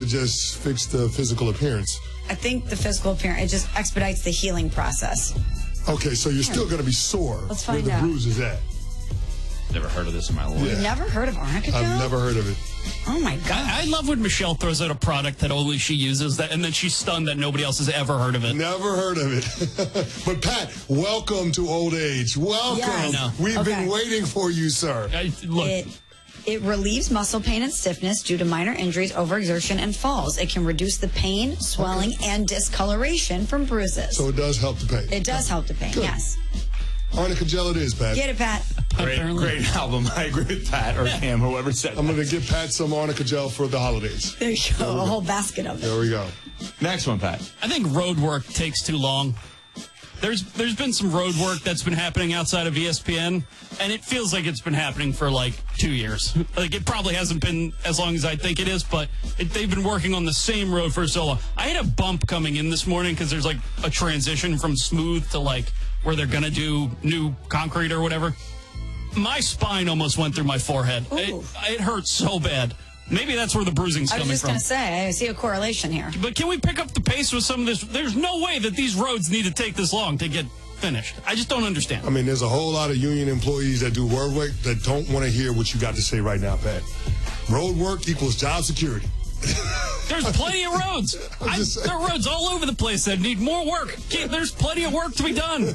just fix the physical appearance? I think the physical appearance, it just expedites the healing process. Okay, so you're still going to be sore Let's where find the out. bruise is at. Never heard of this in my life. You've never heard of arnica gel? I've never heard of it. Oh, my God. I love when Michelle throws out a product that only she uses, that, and then she's stunned that nobody else has ever heard of it. Never heard of it. But, Pat, welcome to old age. Welcome. Yes. I know. We've been waiting for you, sir. Look, It relieves muscle pain and stiffness due to minor injuries, overexertion, and falls. It can reduce the pain, swelling, and discoloration from bruises. So it does help the pain. It does help the pain, Good. yes. Arnica gel it is, Pat. Get it, Pat. Great album. I agree with Pat or Cam, whoever said I'm that. going to give Pat some arnica gel for the holidays. There you go. A whole basket of it. There we go. Next one, Pat. I think road work takes too long. There's been some road work that's been happening outside of ESPN, and it feels like it's been happening for like 2 years. Like, it probably hasn't been as long as I think it is, but they've been working on the same road for so long. I had a bump coming in this morning because there's like a transition from smooth to like where they're going to do new concrete or whatever. My spine almost went through my forehead. It hurt so bad. Maybe that's where the bruising's I was coming just from. going to say, I see a correlation here. But can we pick up the pace with some of this? There's no way that these roads need to take this long to get finished. I just don't understand. I mean, there's a whole lot of union employees that do road work that don't want to hear what you got to say right now, Pat. Road work equals job security. There's plenty of roads. There are roads all over the place that need more work. There's plenty of work to be done.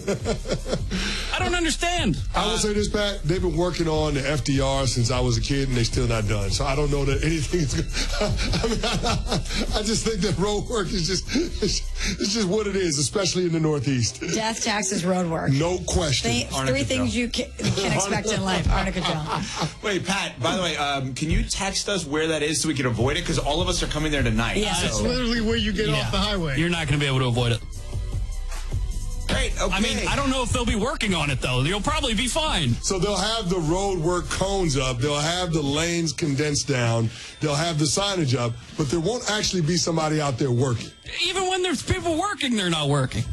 I don't understand. I will say this, Pat. They've been working on the FDR since I was a kid, and they're still not done. So I don't know that anything is good. I just think that road work is it's just what it is, especially in the Northeast. Death, taxes, road work. No question. Three things you can expect in life. Arnica gel. Wait, Pat, by the way, can you text us where that is so we can avoid it? Because all of us are coming there tonight. Yeah. It's literally where you get off the highway. You're not going to be able to avoid it. Great, okay. I mean, I don't know if they'll be working on it, though. You'll probably be fine. So they'll have the road work cones up. They'll have the lanes condensed down. They'll have the signage up. But there won't actually be somebody out there working. Even when there's people working, they're not working.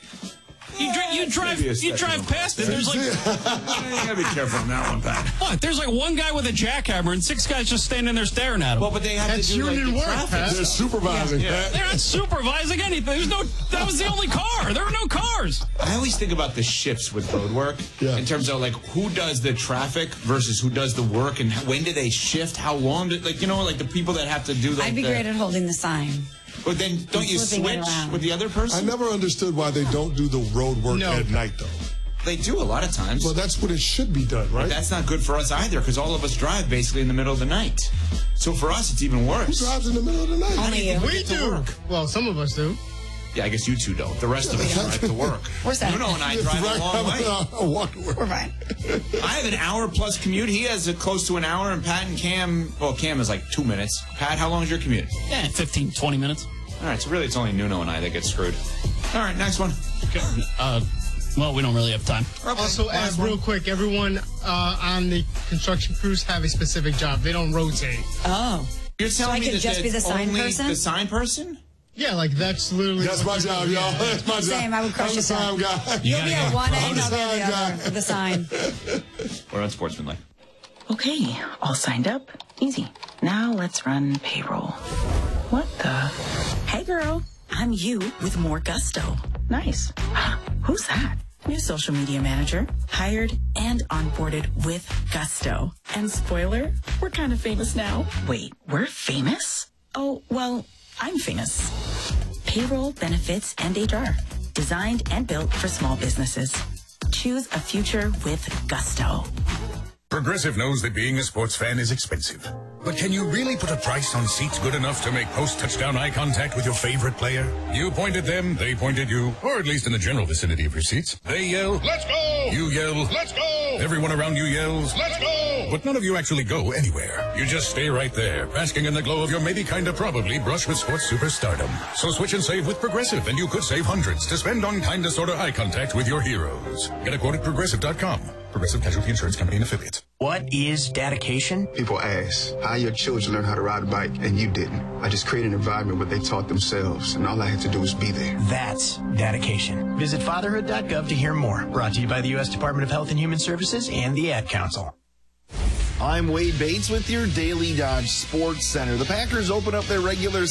You drive past it. There's like, You gotta be careful on that one, Pat. what? There's like one guy with a jackhammer and 6 guys just standing there staring at him. Well, but they have That's to do like, union the work, traffic Pat. They're stuff. supervising, Pat. They're not supervising anything. That was the only car. There were no cars. I always think about the shifts with road work in terms of like who does the traffic versus who does the work, and when do they shift? How long? Like the people that have to do like I'd be great at holding the sign. But then don't you Flipping it switch around. with the other I person? never understood why they don't do the road work No. at night, though. They do a lot of times. Well, that's what it should be done, right? That's not good for us either, because all of us drive basically in the middle of the night. So for us, it's even Who worse. drives in the middle of the night? Only you. We get to do. work? Well, some of us do. Yeah, I guess you two don't. The rest of us drive to work. We're set. Nuno and I drive a long way. Walk to work. We're fine. I have an hour-plus commute. He has close to an hour, and Pat and Cam, well, Cam is like 2 minutes. Pat, how long is your commute? Yeah, 15, 20 minutes. All right, so really it's only Nuno and I that get screwed. All right, next one. Well, we don't really have time. Also, add real quick, everyone on the construction crews have a specific job. They don't rotate. Oh. You're telling I me could that just be it's the sign only person? the sign person? Yeah, like that's literally... That's my job, y'all. That's my job. Same, I would crush I'm the it sign down. guy. You'll be at one end, I'll be sign at the guy. other. The sign. We're unsportsmanlike. Okay, all signed up. Easy. Now let's run payroll. What the? Hey girl, I'm you with more gusto. Nice. Who's that? New social media manager. Hired and onboarded with gusto. And spoiler, we're kind of famous now. Wait, we're famous? Oh, well, I'm famous. Payroll, benefits, and HR. Designed and built for small businesses. Choose a future with gusto. Progressive knows that being a sports fan is expensive. But can you really put a price on seats good enough to make post-touchdown eye contact with your favorite player? You point at them, they point at you, or at least in the general vicinity of your seats. They yell, "Let's go!" You yell, "Let's go!" Everyone around you yells, "Let's go!" But none of you actually go anywhere. You just stay right there, basking in the glow of your maybe kinda probably brush with sports superstardom. So switch and save with Progressive, and you could save hundreds to spend on kinda sorta eye contact with your heroes. Get a quote at Progressive.com. Progressive Casualty Insurance Company and Affiliates. What is dedication? People ask, how your children learn how to ride a bike and you didn't? I just created an environment where they taught themselves, and all I had to do was be there. That's dedication. Visit fatherhood.gov to hear more. Brought to you by the U.S. Department of Health and Human Services and the Ad Council. I'm Wade Bates with your Daily Dodge Sports Center. The Packers open up their regular